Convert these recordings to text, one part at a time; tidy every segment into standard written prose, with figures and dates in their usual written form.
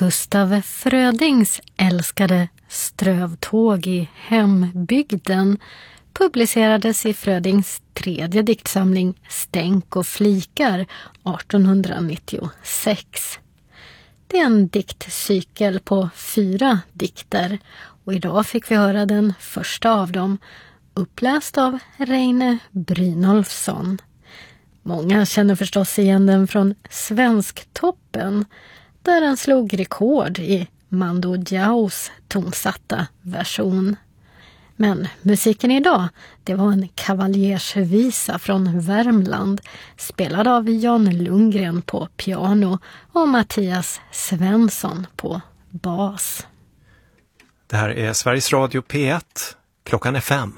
Gustaf Frödings älskade Strövtåg i hembygden publicerades i Frödings tredje diktsamling Stänk och flikar 1896. Det är en diktcykel på 4 dikter och idag fick vi höra den första av dem, uppläst av Reine Brynolfsson. Många känner förstås igen den från Svensktoppen, där den slog rekord i Mando Diaos tonsatta version. Men musiken idag, det var en kavaljersvisa från Värmland, spelad av Jan Lundgren på piano och Mattias Svensson på bas. Det här är Sveriges Radio P1. Klockan är 5.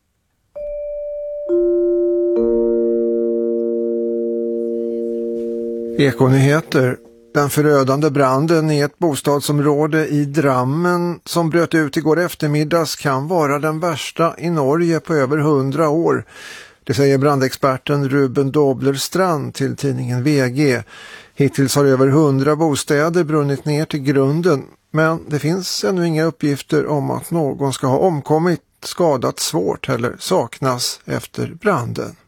Ekonyheter. Den förödande branden i ett bostadsområde i Drammen som bröt ut igår eftermiddags kan vara den värsta i Norge på över 100 år. Det säger brandexperten Ruben Doblerstrand till tidningen VG. Hittills har över 100 bostäder brunnit ner till grunden, men det finns ännu inga uppgifter om att någon ska ha omkommit, skadats svårt eller saknas efter branden.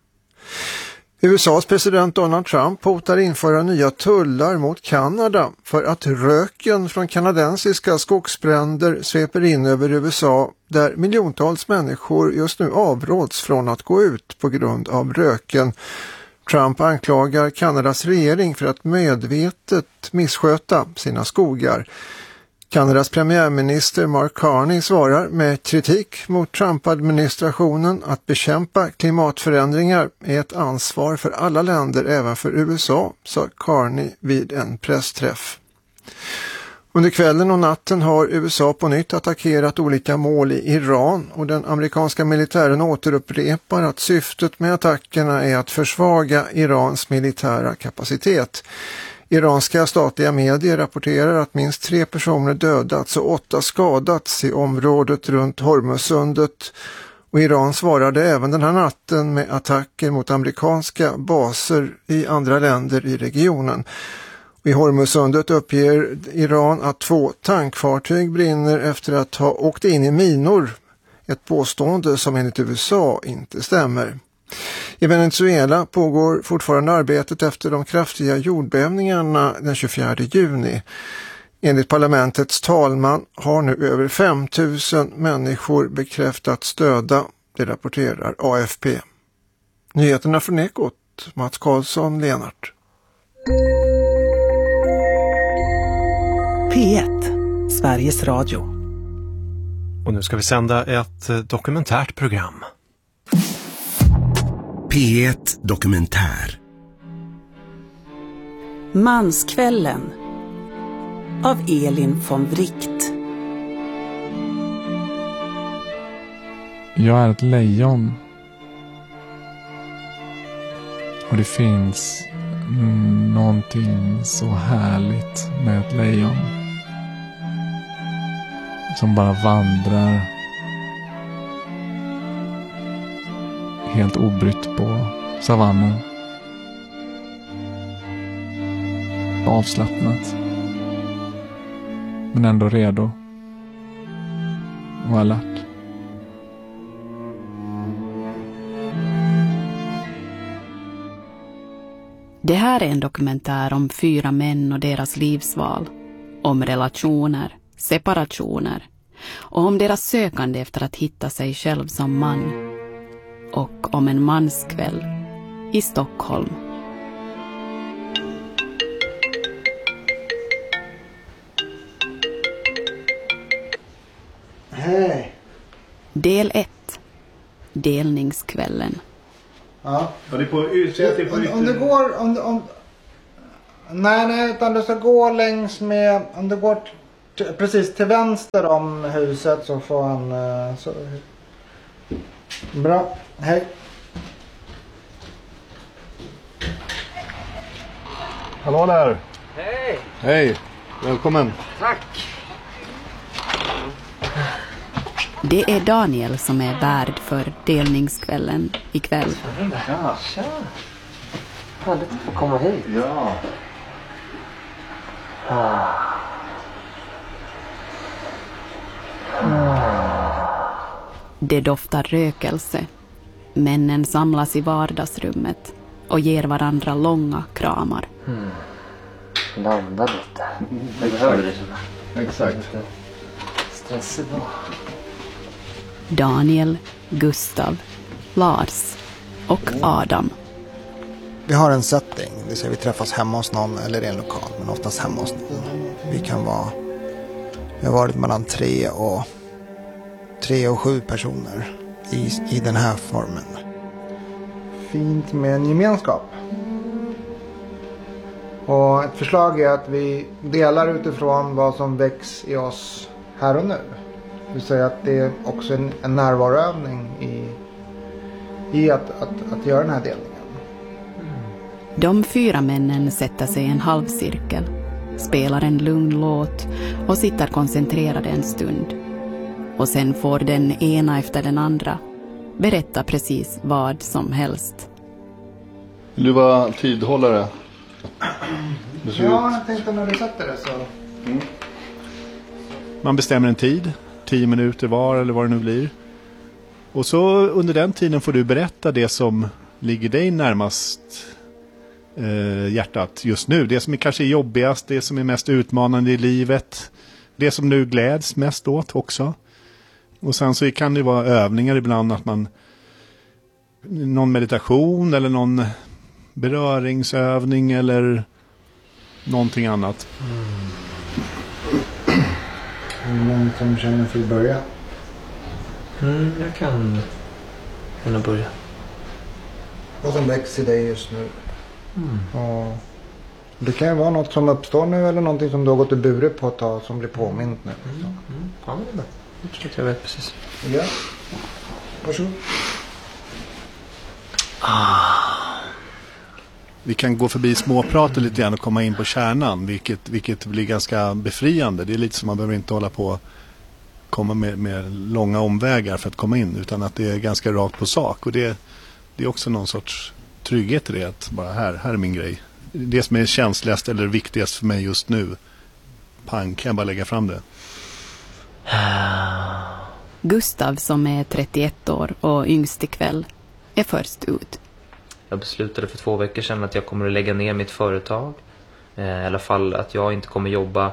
USAs president Donald Trump hotar införa nya tullar mot Kanada för att röken från kanadensiska skogsbränder sveper in över USA, där miljontals människor just nu avråds från att gå ut på grund av röken. Trump anklagar Kanadas regering för att medvetet missköta sina skogar. Kanadas premiärminister Mark Carney svarar med kritik mot Trump-administrationen att bekämpa klimatförändringar är ett ansvar för alla länder, även för USA, sa Carney vid en pressträff. Under kvällen och natten har USA på nytt attackerat olika mål i Iran och den amerikanska militären återupprepar att syftet med attackerna är att försvaga Irans militära kapacitet. Iranska statliga medier rapporterar att minst 3 personer dödats och 8 skadats i området runt Hormuzsundet, och Iran svarade även den här natten med attacker mot amerikanska baser i andra länder i regionen. I Hormuzsundet uppger Iran att 2 tankfartyg brinner efter att ha åkt in i minor, ett påstående som enligt USA inte stämmer. I Venezuela pågår fortfarande arbetet efter de kraftiga jordbävningarna den 24 juni. Enligt parlamentets talman har nu över 5 000 människor bekräftats döda, det rapporterar AFP. Nyheterna från Ekot, Mats Karlsson, Lenart. P1, Sveriges Radio. Och nu ska vi sända ett dokumentärt program. P1 Dokumentär. Manskvällen av Elin von Wright. Jag är ett lejon. Och det finns någonting så härligt med ett lejon som bara vandrar helt obrytt på savannen. Avslappnat. Men ändå redo. Och alert. Det här är en dokumentär om 4 män och deras livsval. Om relationer, separationer. Och om deras sökande efter att hitta sig själv som man. Och om en manskväll i Stockholm. Hej. Del 1. Delningskvällen. Ja. Och det är på om det går nej, utan du ska gå längs med, om du går precis till vänster om huset så får han så. Bra, hej. Hallå där. Hej. Hej, välkommen. Tack. Det är Daniel som är värd för delningskvällen ikväll. Ja, tja. Härligt att få komma hit. Ja. Det doftar rökelse. Männen samlas i vardagsrummet och ger varandra långa kramar. Landa lite. Jag behöver det sådär. Exakt. Stressig då. Daniel, Gustav, Lars och Adam. Vi har en setting, det vill säga vi träffas hemma hos någon eller i en lokal, men oftast hemma hos någon. Vi har varit mellan 3 och 7 personer i den här formen. Fint med en gemenskap. Och ett förslag är att vi delar utifrån vad som väcks i oss här och nu. Det vill säga att det är också en närvaroövning i att göra den här delningen. De 4 männen sätter sig i en halvcirkel, spelar en lugn låt och sitter koncentrerade en stund. Och sen får den ena efter den andra berätta precis vad som helst. Vill du vara tidhållare? Ja, jag tänkte när du sätter det så... Man bestämmer en tid, 10 minuter var eller vad det nu blir. Och så under den tiden får du berätta det som ligger dig närmast hjärtat just nu. Det som är kanske jobbigast, det som är mest utmanande i livet. Det som du gläds mest åt också. Och sen så kan det vara övningar ibland att man... Någon meditation eller någon beröringsövning eller någonting annat. Någon som känner för att börja? Jag kan börja. Vad som växer i dig just nu. Och det kan ju vara något som uppstår nu eller någonting som du har gått och burit på ett tag som blir påmint nu. Ja, det är bra. Jag tror att jag vet precis. Ja. Varsågod. Vi kan gå förbi småpratet lite grann och komma in på kärnan, vilket blir ganska befriande. Det är lite som man behöver inte hålla på komma med långa omvägar för att komma in, utan att det är ganska rakt på sak. Och det är också någon sorts trygghet i det, att bara här är min grej. Det som är känsligast eller viktigast för mig just nu, kan jag bara lägga fram det. Gustav, som är 31 år och yngst ikväll, är först ut. Jag beslutade för 2 veckor sedan att jag kommer att lägga ner mitt företag. I alla fall att jag inte kommer jobba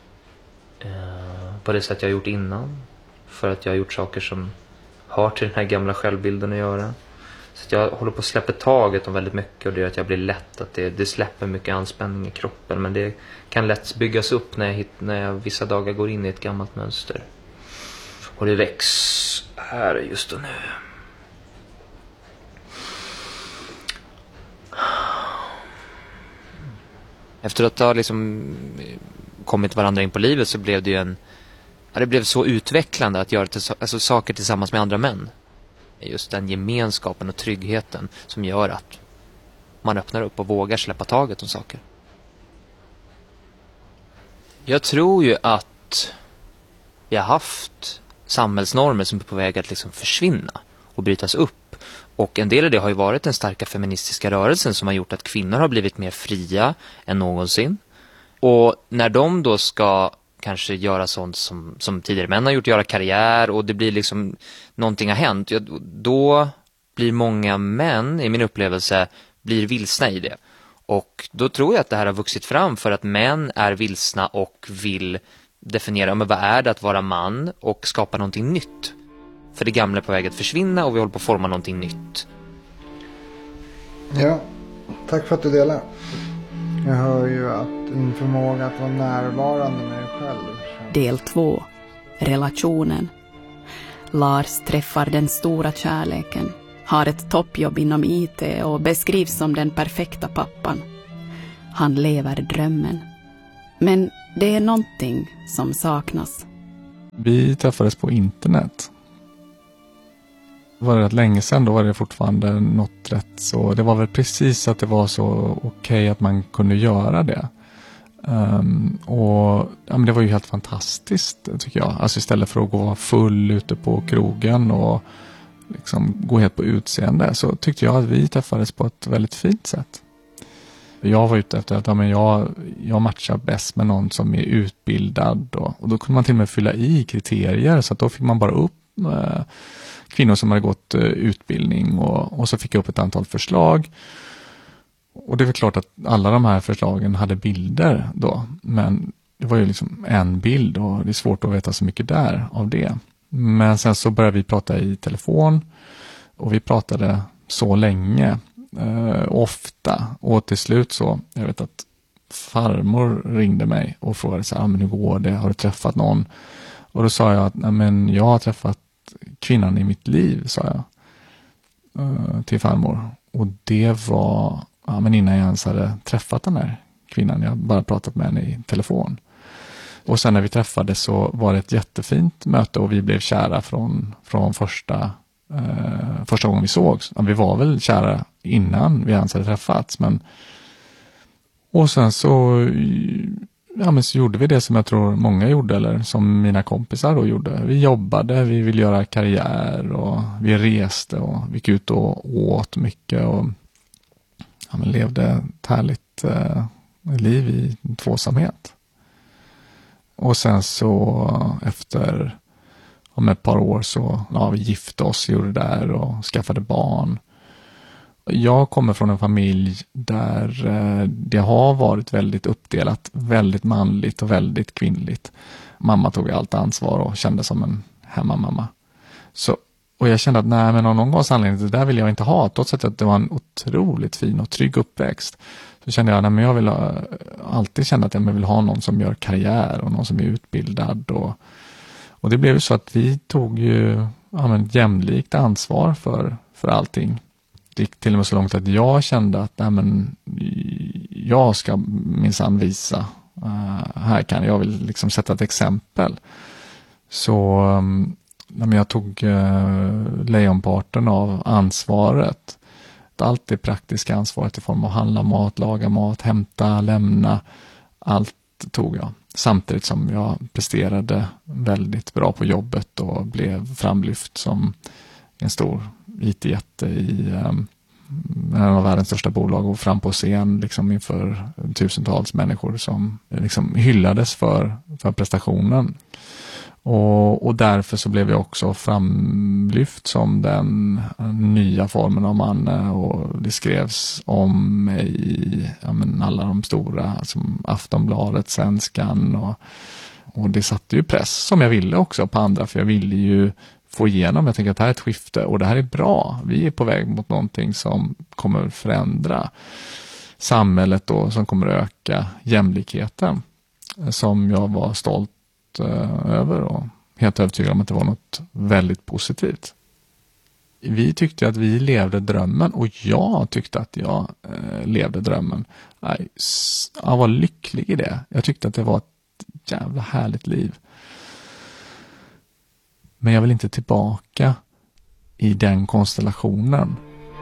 på det sätt jag har gjort innan. För att jag har gjort saker som har till den här gamla självbilden att göra. Så att jag håller på att släppa taget om väldigt mycket, och det gör att jag blir lätt. Att det släpper mycket anspänning i kroppen. Men det kan lätt byggas upp när jag vissa dagar går in i ett gammalt mönster. Och det väcks här just och nu. Efter att ha liksom kommit varandra in på livet så blev det ju det blev så utvecklande att göra saker tillsammans med andra män. Just den gemenskapen och tryggheten som gör att man öppnar upp och vågar släppa taget om saker. Jag tror ju att vi har haft samhällsnormer som är på väg att liksom försvinna och brytas upp. Och en del av det har ju varit den starka feministiska rörelsen som har gjort att kvinnor har blivit mer fria än någonsin. Och när de då ska kanske göra sånt som tidigare män har gjort, göra karriär, och det blir liksom någonting har hänt, då blir många män, i min upplevelse, blir vilsna i det. Och då tror jag att det här har vuxit fram för att män är vilsna och vill definiera vad är det att vara man och skapa någonting nytt. För det gamla är på väg att försvinna och vi håller på att forma någonting nytt. Ja, tack för att du delar. Jag hör ju att din förmåga att vara närvarande med dig själv. Del 2. Relationen. Lars träffar den stora kärleken, har ett toppjobb inom IT och beskrivs som den perfekta pappan. Han lever drömmen. Men det är någonting som saknas. Vi träffades på internet. Det var rätt länge sedan, då var det fortfarande något rätt så. Det var väl precis att det var så okej att man kunde göra det. Och ja, men det var ju helt fantastiskt tycker jag. Alltså istället för att gå full ute på krogen och liksom gå helt på utseende, så tyckte jag att vi träffades på ett väldigt fint sätt. Jag var ute efter att jag matchar bäst med någon som är utbildad och då kunde man till och med fylla i kriterier, så att då fick man bara upp kvinnor som hade gått utbildning och så fick jag upp ett antal förslag. Och det är väl klart att alla de här förslagen hade bilder då, men det var ju liksom en bild och det är svårt att veta så mycket där av det. Men sen så började vi prata i telefon och vi pratade så länge, ofta, och till slut så, jag vet att farmor ringde mig och frågade så här, men hur går det, har du träffat någon? Och då sa jag att men jag har träffat kvinnan i mitt liv, sa jag till farmor. Och det var men innan jag ens hade träffat den här kvinnan. Jag bara pratat med henne i telefon. Och sen när vi träffades så var det ett jättefint möte och vi blev kära från första gången vi sågs. Vi var väl kära innan vi ens hade träffats. Och sen så gjorde vi det som jag tror många gjorde, eller som mina kompisar då gjorde. Vi jobbade, vi ville göra karriär och vi reste och vi gick ut och åt mycket och levde ett härligt liv i tvåsamhet. Och sen så efter ett par år så vi gifte oss, gjorde det där och skaffade barn. Jag kommer från en familj där det har varit väldigt uppdelat, väldigt manligt och väldigt kvinnligt. Mamma tog allt ansvar och kände som en hemmamamma. Och jag kände att men av någon gångs anledning, det där vill jag inte ha. Trots att det var en otroligt fin och trygg uppväxt. Så kände jag att jag vill alltid känna att jag vill ha någon som gör karriär och någon som är utbildad. Och det blev ju så att vi tog ju jämlikt ansvar för allting. Det gick till och med så långt att jag kände att jag ska minsann visa. Jag vill liksom sätta ett exempel. Så jag tog lejonparten av ansvaret. Allt det praktiska ansvaret i form av handla mat, laga mat, hämta, lämna. Allt tog jag. Samtidigt som jag presterade väldigt bra på jobbet och blev framlyft som en stor IT-jätte i en av världens största bolag och fram på scen liksom inför tusentals människor som liksom hyllades för prestationen. Och därför så blev jag också framlyft som den nya formen av man, och det skrevs om mig i alla de stora, som Aftonbladet, Svenskan, och det satte ju press som jag ville också på andra, för jag ville ju få igenom, jag tänker att det här är ett skifte och det här är bra, vi är på väg mot någonting som kommer förändra samhället och som kommer öka jämlikheten, som jag var stolt över och helt övertygad om att det var något väldigt positivt. Vi tyckte att vi levde drömmen och jag tyckte att jag levde drömmen. Jag var lycklig i det. Jag tyckte att det var ett jävla härligt liv. Men jag vill inte tillbaka i den konstellationen.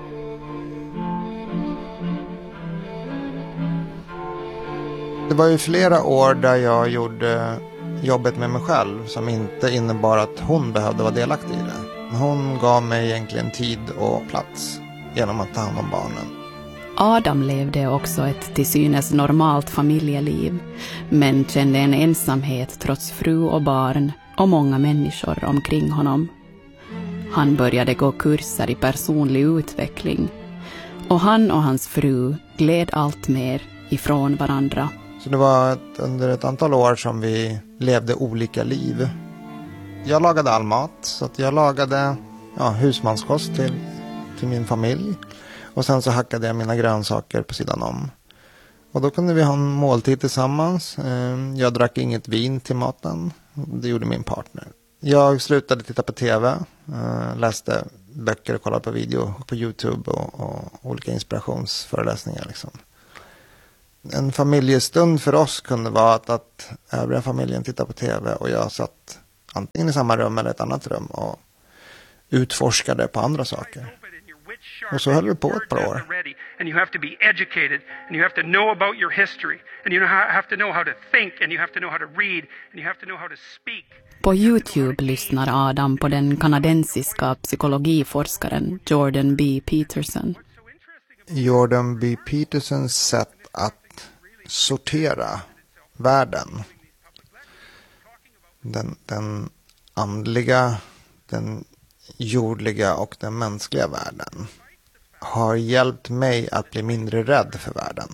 Det var ju flera år där jag gjorde jobbet med mig själv som inte innebar att hon behövde vara delaktig i det. Hon gav mig egentligen tid och plats genom att ta hand om barnen. Adam levde också ett till synes normalt familjeliv, men kände en ensamhet trots fru och barn och många människor omkring honom. Han började gå kurser i personlig utveckling och han och hans fru gled allt mer ifrån varandra. Så det var under ett antal år som vi levde olika liv. Jag lagade all mat, så att jag lagade husmanskost till min familj. Och sen så hackade jag mina grönsaker på sidan om. Och då kunde vi ha en måltid tillsammans. Jag drack inget vin till maten. Det gjorde min partner. Jag slutade titta på tv. Läste böcker och kollade på video på YouTube och olika inspirationsföreläsningar liksom. En familjestund för oss kunde vara att övriga familjen tittar på tv och jag satt antingen i samma rum eller ett annat rum och utforskade på andra saker. Och så höll vi på ett par år. And you have to be educated and you have to know about your history and you have to know how to think and you have to know how to read and you have to know how to speak. På YouTube lyssnar Adam på den kanadensiska psykologiforskaren Jordan B. Peterson. Jordan B. Petersons sätt att sortera världen. Den andliga den jordliga och den mänskliga världen har hjälpt mig att bli mindre rädd för världen.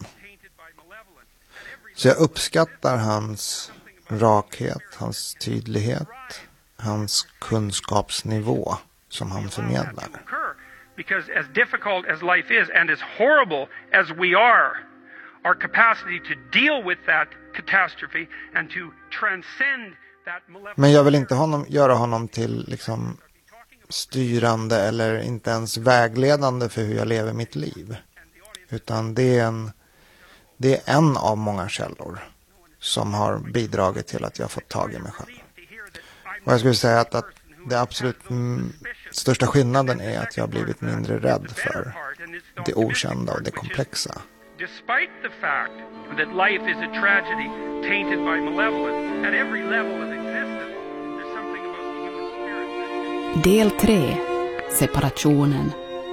Så jag uppskattar hans rakhet, hans tydlighet, hans kunskapsnivå som han förmedlar. Because as difficult as life is and as horrible as we are, our capacity to deal with that catastrophe and to transcend that malevolence. Men jag vill inte göra honom till liksom styrande eller inte ens vägledande för hur jag lever mitt liv. Utan det är en av många källor som har bidragit till att jag fått tag i mig själv. Och jag skulle säga att det absolut största skillnaden är att jag har blivit mindre rädd för det okända och det komplexa. Despite the fact that life is a tragedy tainted by malevolence at every level of existence, there's something about the human spirit. Del 3. Separationen.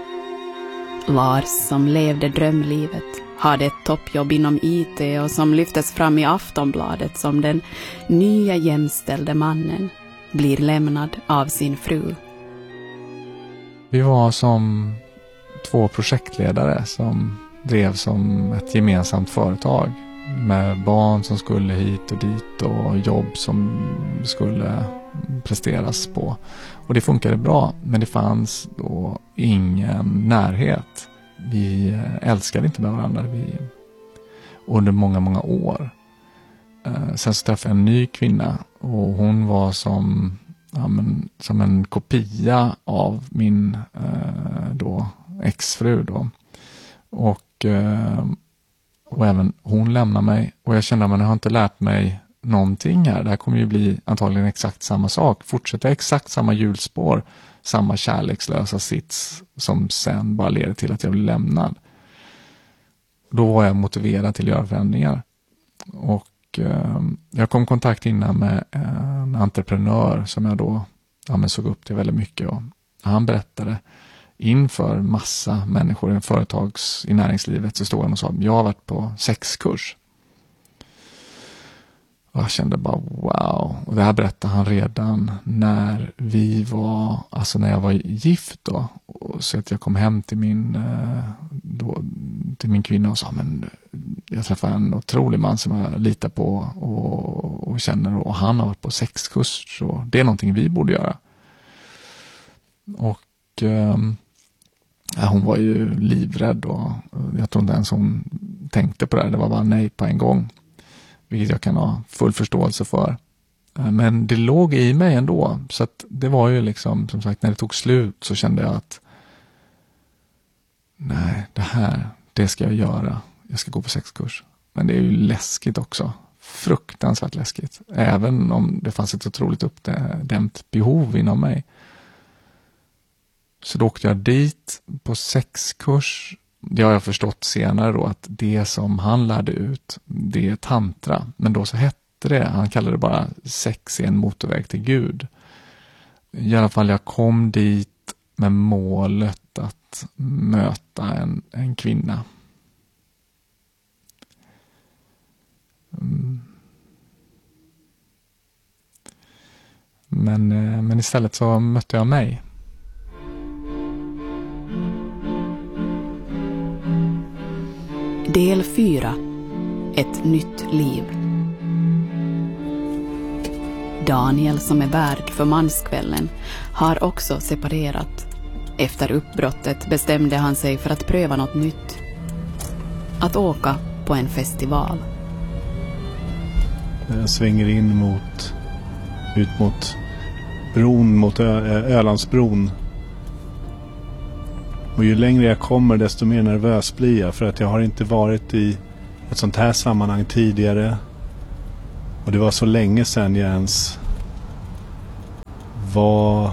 Lars, som levde drömlivet, hade ett toppjobb inom IT och som lyftes fram i Aftonbladet som den nya jämställde mannen, blir lämnad av sin fru. Vi var som 2 projektledare som drev som ett gemensamt företag med barn som skulle hit och dit och jobb som skulle presteras på. Och det funkade bra, men det fanns då ingen närhet. Vi älskade inte med varandra under många, många år. Sen så träffade jag en ny kvinna och hon var som en kopia av min då exfru då. Och även hon lämnade mig och jag kände att jag har inte lärt mig någonting här. Det här kommer ju bli antagligen exakt samma sak. Fortsätta exakt samma hjulspår, samma kärlekslösa sits som sen bara leder till att jag blir lämnad. Då var jag motiverad till att göra förändringar. Och jag kom i kontakt innan med en entreprenör som jag då såg upp till väldigt mycket. Och han berättade inför massa människor i näringslivet så stod han och sa: jag har varit på sexkurs. Och jag kände bara wow. Och det här berättade han redan när när jag var gift då. Så att jag kom hem till min kvinna och sa: men jag träffade en otrolig man som jag litar på och känner, och han har varit på sexkurs, så det är någonting vi borde göra. Och hon var ju livrädd och jag tror inte ens hon tänkte på det. Det var bara nej på en gång. Vilket jag kan ha full förståelse för. Men det låg i mig ändå. Så att det var ju liksom, som sagt, när det tog slut så kände jag att nej, det ska jag göra. Jag ska gå på sexkurs. Men det är ju läskigt också. Fruktansvärt läskigt. Även om det fanns ett otroligt uppdämt behov inom mig. Så då åkte jag dit på sexkurs. Det har jag förstått senare då, att det som han lärde ut, det är tantra. Men då så hette det, han kallade det bara sex är en motorväg till Gud. I alla fall jag kom dit med målet att möta en kvinna. Men istället så mötte jag mig. Del 4. Ett nytt liv. Daniel, som är värd för manskvällen, har också separerat. Efter uppbrottet bestämde han sig för att pröva något nytt. Att åka på en festival. Jag svänger in ut mot bron, mot Ölandsbron. Och ju längre jag kommer desto mer nervös blir jag, för att jag har inte varit i ett sånt här sammanhang tidigare. Och det var så länge sedan jag ens var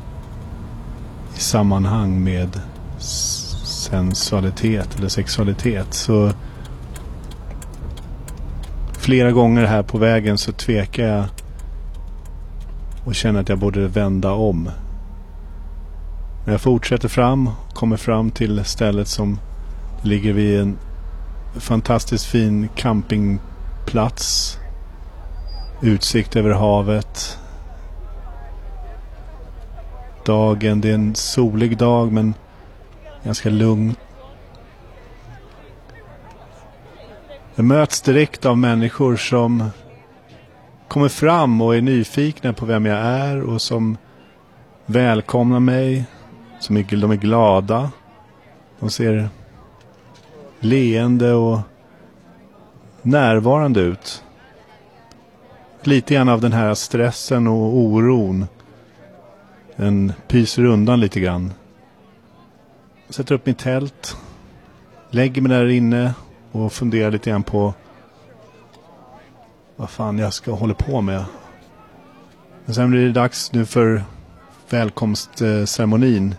i sammanhang med sensualitet eller sexualitet. Så flera gånger här på vägen så tvekar jag och känner att jag borde vända om. Men jag fortsätter fram, kommer fram till stället som ligger vid en fantastiskt fin campingplats. Utsikt över havet. höstdagen. Det är en solig dag men ganska lugn. Jag möts direkt av människor som kommer fram och är nyfikna på vem jag är och som välkomnar mig. De är glada. De ser leende och närvarande ut. Lite grann av den här stressen och oron. Den pyser undan lite grann. Jag sätter upp mitt tält. Lägger mig där inne och funderar lite grann på vad fan jag ska hålla på med. Men sen blir det dags nu för välkomstceremonin.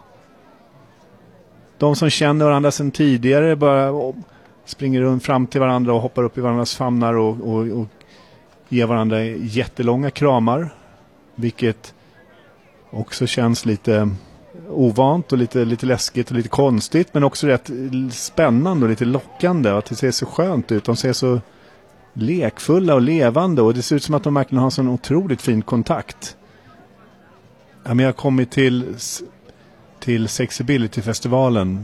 De som känner varandra sedan tidigare bara springer runt fram till varandra och hoppar upp i varandras famnar och ger varandra jättelånga kramar. Vilket också känns lite ovant och lite läskigt och lite konstigt. Men också rätt spännande och lite lockande. Att det ser så skönt ut. De ser så lekfulla och levande. Och det ser ut som att de verkligen har en sån otroligt fin kontakt. Ja, men jag har kommit till Sexability-festivalen.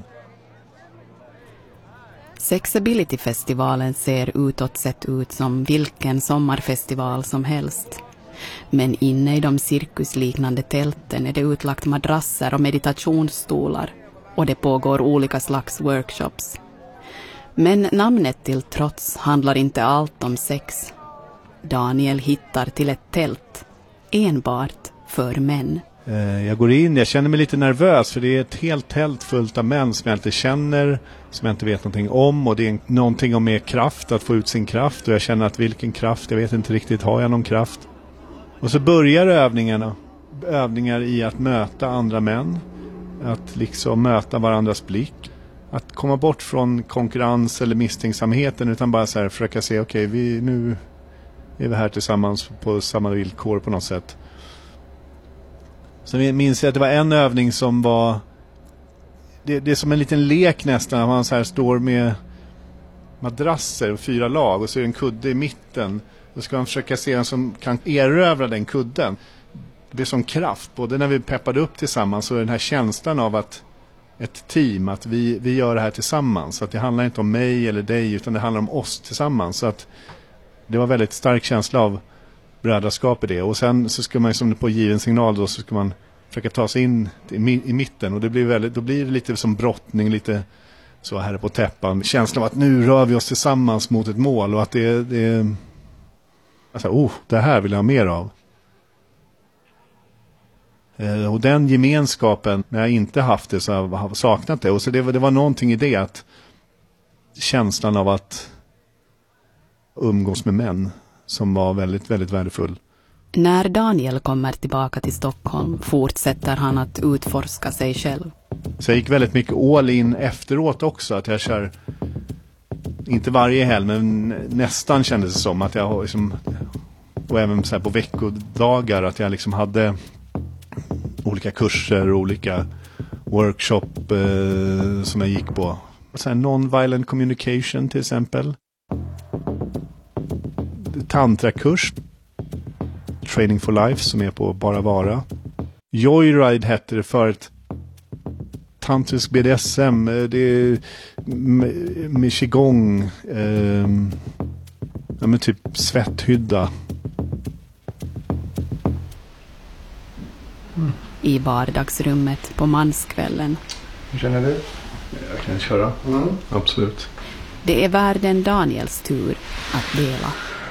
Sexability-festivalen ser utåt sett ut som vilken sommarfestival som helst. Men inne i de cirkusliknande tälten är det utlagt madrasser och meditationsstolar och det pågår olika slags workshops. Men namnet till trots handlar inte allt om sex. Daniel hittar till ett tält enbart för män. Jag går in, jag känner mig lite nervös för det är ett helt tält fullt av män som jag inte känner, som jag inte vet någonting om, och det är någonting om mer kraft, att få ut sin kraft, och jag känner att vilken kraft, jag vet inte riktigt, har jag någon kraft? Och så börjar övningar i att möta andra män, att liksom möta varandras blick, att komma bort från konkurrens eller misstänksamheten, utan bara så här försöka se, okej, nu är vi här tillsammans på samma villkor på något sätt. Så minns jag att det var en övning som var det är som en liten lek nästan. Man så här står med madrasser och 4 lag och så är det en kudde i mitten. Då ska man försöka se en som kan erövra den kudden. Det är som kraft. Både när vi peppade upp tillsammans och den här känslan av att ett team, att vi gör det här tillsammans. Så att det handlar inte om mig eller dig utan det handlar om oss tillsammans. Så att det var väldigt stark känsla av brödraskap i det. Och sen så ska man som på given signal då så ska man försöka ta sig in i mitten. Och det blir då blir det lite som brottning, lite så här på täppan. Känslan av att nu rör vi oss tillsammans mot ett mål och att det alltså, det här vill jag ha mer av. Och den gemenskapen, när jag inte haft det så har jag saknat det. Och så det var någonting i det, att känslan av att umgås med män som var väldigt, väldigt värdefull. När Daniel kommer tillbaka till Stockholm fortsätter han att utforska sig själv. Så jag gick väldigt mycket all in efteråt också. Att jag kör, inte varje helg, men nästan kändes det som att jag liksom, och även så här på veckodagar, att jag liksom hade olika kurser och olika workshop som jag gick på. Så här non-violent communication till exempel. Tantrakurs. Training for Life som är på Bara Vara. Joyride hette det för ett tantrisk BDSM. Det är med qigong. Men typ svetthydda. I vardagsrummet på manskvällen. Hur känner du? Jag kan köra. Absolut. Det är värden Daniels tur att dela.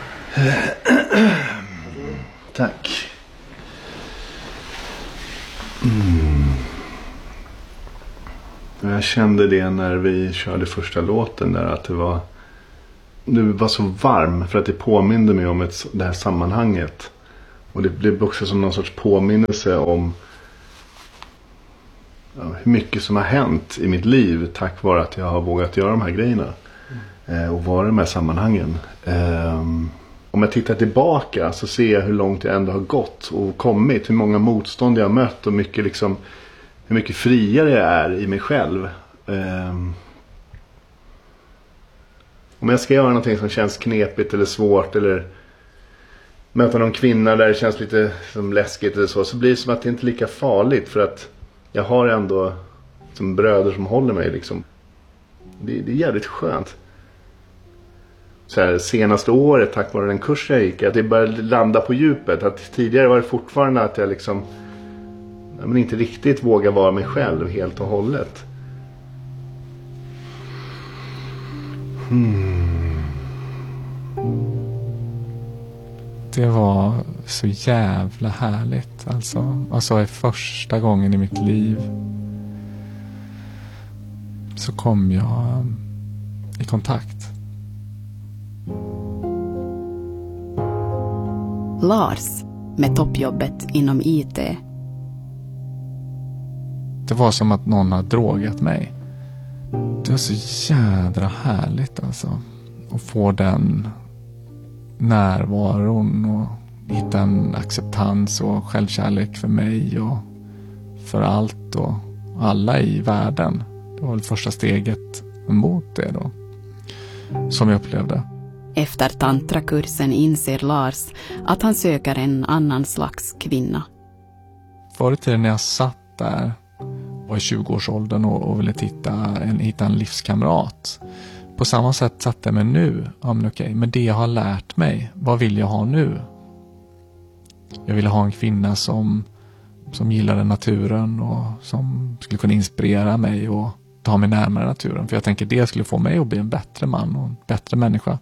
Tack. Jag kände det när vi körde första låten där, att det var så varm, för att det påminde mig om det här sammanhanget. Och det blev också som någon sorts påminnelse om hur mycket som har hänt i mitt liv tack vare att jag har vågat göra de här grejerna och vara i de här sammanhangen. Om jag tittar tillbaka så ser jag hur långt jag ändå har gått och kommit, hur många motstånd jag har mött och mycket liksom, hur mycket friare jag är i mig själv. Om jag ska göra någonting som känns knepigt eller svårt eller möta någon kvinna där det känns lite som läskigt eller så blir det som att det inte är lika farligt för att jag har ändå som bröder som håller mig liksom. Det är jävligt skönt. Så här, senaste året tack vare den kursen jag gick, att det började landa på djupet. Att tidigare var det fortfarande att jag liksom men inte riktigt vågar vara mig själv helt och hållet. Det var så jävla härligt. Alltså i första gången i mitt liv så kom jag i kontakt. Lars med toppjobbet inom IT. Det var som att någon hade drogat mig. Det var så jädra härligt alltså. Att få den närvaron och hitta en acceptans och självkärlek för mig och för allt och alla i världen. Det var väl första steget mot det då, som jag upplevde. Efter tantrakursen inser Lars att han söker en annan slags kvinna. Förr i tiden när jag satt där, var i 20-årsåldern och ville hitta en livskamrat. På samma sätt satt jag mig nu. Ja, men okej, men det jag har lärt mig, vad vill jag ha nu? Jag ville ha en kvinna som gillade naturen och som skulle kunna inspirera mig och ta mig närmare naturen. För jag tänker det skulle få mig att bli en bättre man och en bättre människa.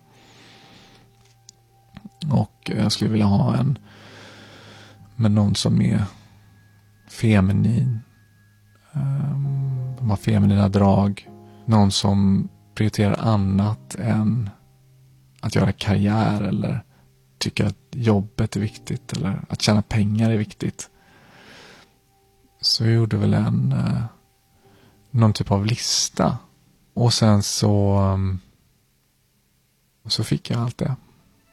Och jag skulle vilja ha någon som är feminin. De har feminina drag. Någon som prioriterar annat än att göra karriär eller tycker att jobbet är viktigt eller att tjäna pengar är viktigt. Så jag gjorde väl någon typ av lista. Och sen så fick jag allt det.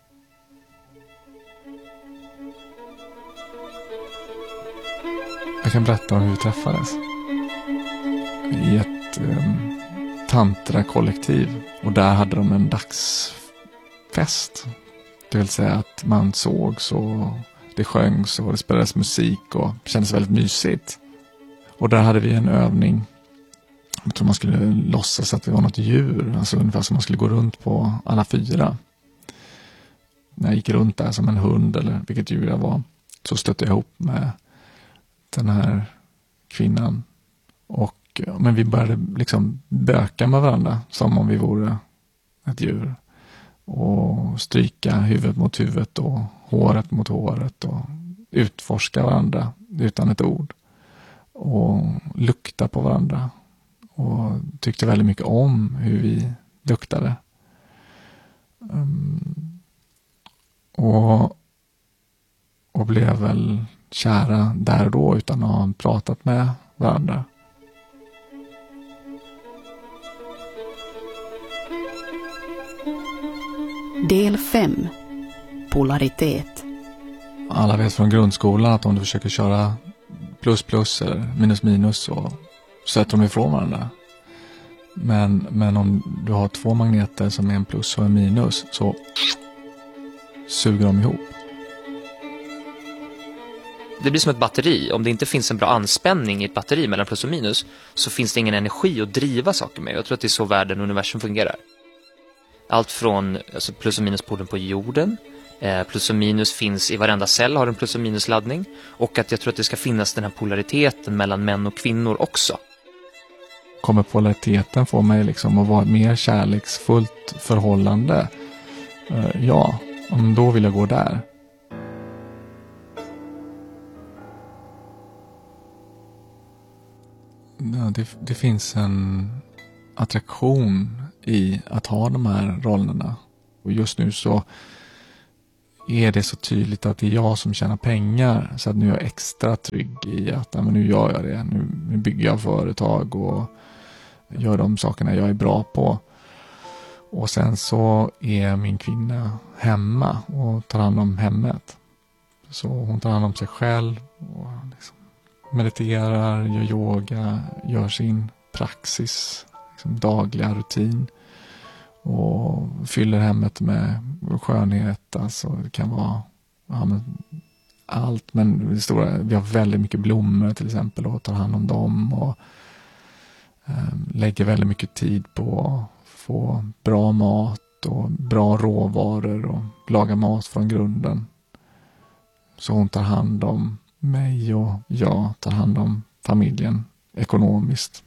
Jag kan berätta om hur vi träffades. I ett tantra-kollektiv. Och där hade de en dagsfest. Det vill säga att man sågs och det sjöngs och det spelades musik och kändes väldigt mysigt. Och där hade vi en övning. Jag tror man skulle låtsas att det var något djur. Alltså ungefär som man skulle gå runt på alla fyra. När jag gick runt där som en hund eller vilket djur jag var, så stötte jag ihop med den här kvinnan. Men vi började liksom böka med varandra som om vi vore ett djur. Och stryka huvudet mot huvudet och håret mot håret och utforska varandra utan ett ord. Och lukta på varandra. Och tyckte väldigt mycket om hur vi luktade. Och blev väl kära där och då utan att ha pratat med varandra. Del 5. Polaritet. Alla vet från grundskolan att om du försöker köra plus eller minus så sätter de ifrån varandra. Men om du har två magneter som är en plus och en minus så suger de ihop. Det blir som ett batteri. Om det inte finns en bra anspänning i ett batteri mellan plus och minus så finns det ingen energi att driva saker med. Jag tror att det är så världen och universum fungerar. Allt från alltså plus- och minuspolen på jorden. Plus och minus finns i varenda cell, har en plus- och minusladdning. Och att jag tror att det ska finnas den här polariteten mellan män och kvinnor också. Kommer polariteten få mig liksom att vara ett mer kärleksfullt förhållande? Ja, då vill jag gå där. Ja, det finns en attraktion i att ha de här rollerna. Och just nu så är det så tydligt att det är jag som tjänar pengar. Så att nu är jag extra trygg i att men nu gör jag det. Nu bygger jag företag och gör de sakerna jag är bra på. Och sen så är min kvinna hemma och tar hand om hemmet. Så hon tar hand om sig själv och liksom mediterar, gör yoga, gör sin praxis, liksom dagliga rutin. Och fyller hemmet med skönhet. Alltså det kan vara allt, men vi har väldigt mycket blommor till exempel och tar hand om dem och lägger väldigt mycket tid på att få bra mat och bra råvaror och laga mat från grunden. Så hon tar hand om mig och jag tar hand om familjen ekonomiskt.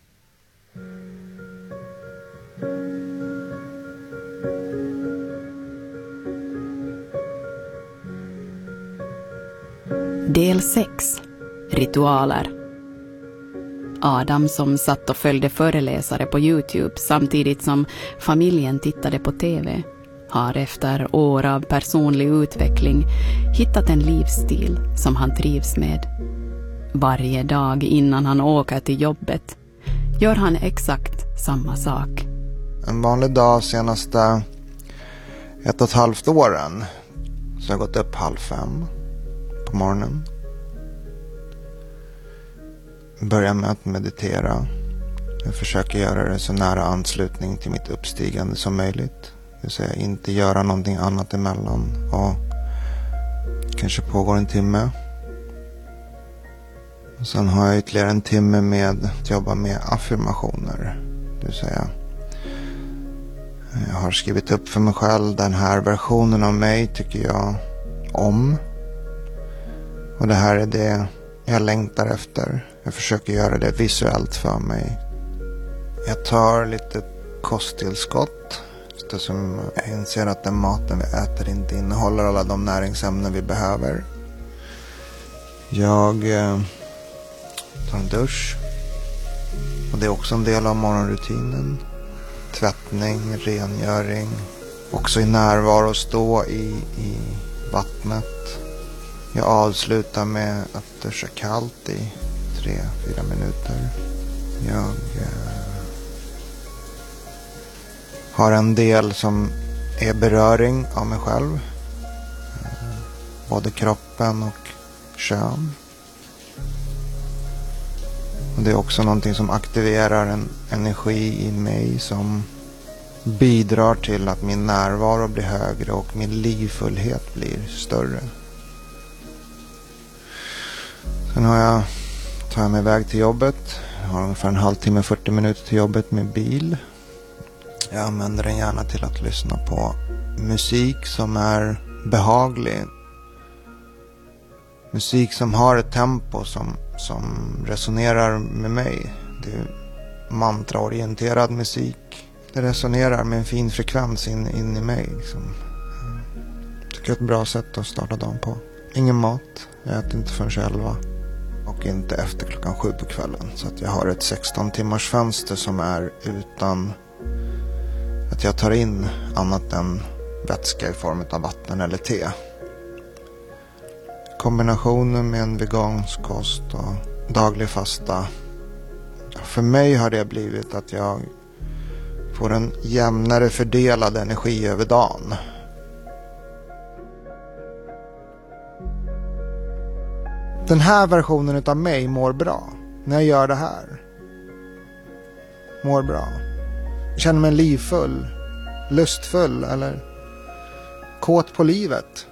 Del 6. Ritualer. Adam, som satt och följde föreläsare på YouTube samtidigt som familjen tittade på TV, har efter år av personlig utveckling hittat en livsstil som han trivs med. Varje dag innan han åker till jobbet gör han exakt samma sak. En vanlig dag senaste 1,5 åren så har jag gått upp 4:30 på morgonen. Börjar med att meditera. Jag försöker göra det så nära anslutning till mitt uppstigande som möjligt. Det vill säga inte göra någonting annat emellan. Och kanske pågår 1 timme. Och sen har jag ytterligare 1 timme med att jobba med affirmationer. Det vill säga jag har skrivit upp för mig själv, den här versionen av mig tycker jag om. Och det här är det jag längtar efter. Jag försöker göra det visuellt för mig. Jag tar lite kosttillskott. Eftersom jag inser att den maten vi äter inte innehåller alla de näringsämnen vi behöver. Jag tar en dusch. Och det är också en del av morgonrutinen. Tvättning, rengöring. Också i närvaro stå i vattnet. Jag avslutar med att duscha kallt i 3-4 minuter. Jag har en del som är beröring av mig själv. Både kroppen och kön. Och det är också någonting som aktiverar en energi i mig som bidrar till att min närvaro blir högre och min livfullhet blir större. Sen tar jag mig iväg till jobbet. Jag har ungefär 1/2 timme, 40 minuter till jobbet med bil. Jag använder den gärna till att lyssna på musik som är behaglig. Musik som har ett tempo som resonerar med mig. Det är mantraorienterad musik. Det resonerar med en fin frekvens in i mig. Liksom. Jag tycker det är ett bra sätt att starta dagen på. Ingen mat. Jag äter inte förrän 11. Och inte efter 7 på kvällen. Så att jag har ett 16 timmars fönster som är utan att jag tar in annat än vätska i form av vatten eller te. Kombinationen med en vegansk kost och daglig fasta. För mig har det blivit att jag får en jämnare fördelad energi över dagen. Den här versionen av mig mår bra när jag gör det här. Mår bra. Jag känner mig livfull, lustfull eller kåt på livet.